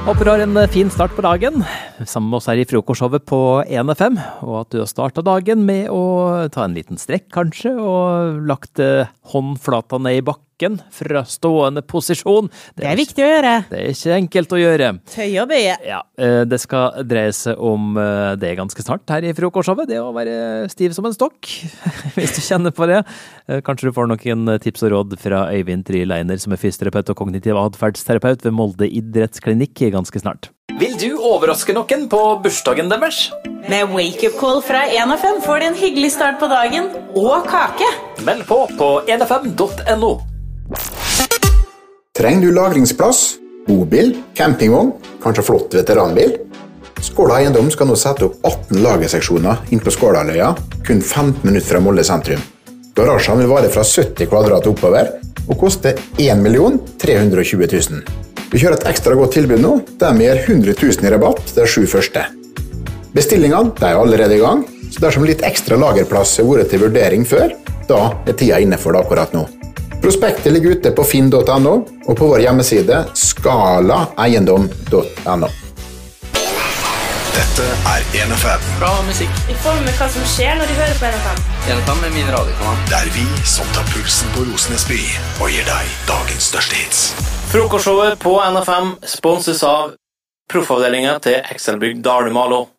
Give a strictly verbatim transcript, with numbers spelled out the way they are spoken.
Håper du har en fin start på dagen, sammen med oss her i frokostshowet på en F M, og at du har startet dagen med å ta en liten strekk kanskje, og lagt håndflata ned i bakken fra stående posisjon. Det er, det er viktig å gjøre. Det er ikke enkelt å gjøre. Tøy og bøye. Ja, det skal dreie seg om det ganske snart her i frokostshowet, det å være stiv som en stokk, hvis du kjenner på det. Kanskje du får noen tips og råd fra Øyvind Trieleiner, som er fysioterapeut og kognitiv adferdsterapeut ved Molde idrettsklinikk ganske snart. Vil du overraske noen på bursdagen deres? Med Wake Up Call fra en F M får du en hyggelig start på dagen og kake. Meld på på en f m punktum no. Trenger du lagringsplass, bobil, campingvogn, kanskje flott veteranbil? Skåla Eiendom skal nå sette opp atten lagerseksjoner inn på Skålaløya, kun femten minutter fra Molde sentrum. Garasjen vil vare fra sytti kvadrat oppover og koste en million tre hundre og tjue tusen. Vi kjører et ekstra godt tilbud nå, der vi gir hundre tusen i rabatt de sju første. Bestillingene de er allerede i gang, så dersom litt ekstra lagerplass har vært til vurdering før, da er tida inne for det akkurat nå. Prospektet ligger ute på finn punktum no og på vår hjemmeside skala eiendom punktum no. Dette er en F M. Bra musikk. Vi får med hva som skjer når de hører på en F M. en F M er min radiokanal. Det er vi som tar pulsen på Rosenesby og gir deg dagens største hits. Frokostshowet på en F M sponses av proffavdelingen til Excelbygg Dalumalo.